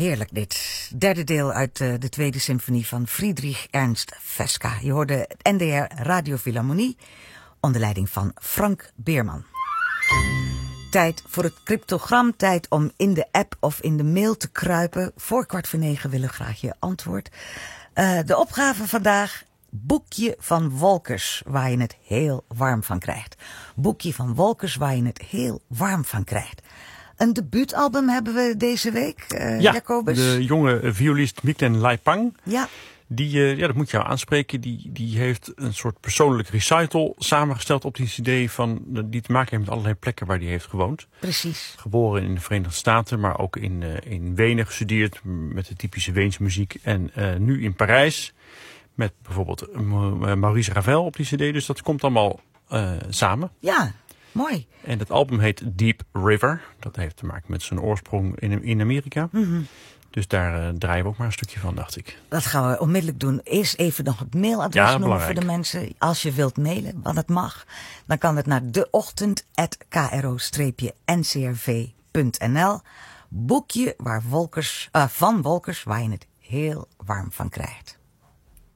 Heerlijk dit. Derde deel uit de tweede symfonie van Friedrich Ernst Vesca. Je hoorde het NDR Radio Philharmonie onder leiding van Frank Beerman. Tijd voor het cryptogram. Tijd om in de app of in de mail te kruipen. Voor 8:45 willen we graag je antwoord. De opgave vandaag: Boekje van Wolkers, waar je het heel warm van krijgt. Boekje van Wolkers, waar je het heel warm van krijgt. Een debuutalbum hebben we deze week, Jacobus. De jonge violist Miklen Laipang. Ja. Dat moet je jou aanspreken. Die heeft een soort persoonlijk recital samengesteld op die cd die te maken heeft met allerlei plekken waar hij heeft gewoond. Precies. Geboren in de Verenigde Staten, maar ook in Wenen gestudeerd met de typische Weense muziek. En nu in Parijs met bijvoorbeeld Maurice Ravel op die cd. Dus dat komt allemaal samen. Ja, mooi. En het album heet Deep River. Dat heeft te maken met zijn oorsprong in Amerika. Mm-hmm. Dus daar draaien we ook maar een stukje van, dacht ik. Dat gaan we onmiddellijk doen. Eerst even nog het mailadres noemen belangrijk. voor de mensen. Als je wilt mailen, want het mag, dan kan het naar deochtend@kro-ncrv.nl. Boekje van Wolkers, waar je het heel warm van krijgt.